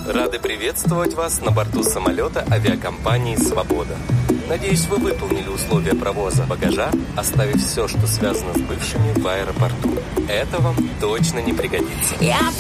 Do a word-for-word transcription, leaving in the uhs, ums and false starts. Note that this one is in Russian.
Рады приветствовать вас на борту самолета авиакомпании «Свобода». Надеюсь, вы выполнили условия провоза багажа, оставив все, что связано с бывшими в аэропорту. Это вам точно не пригодится.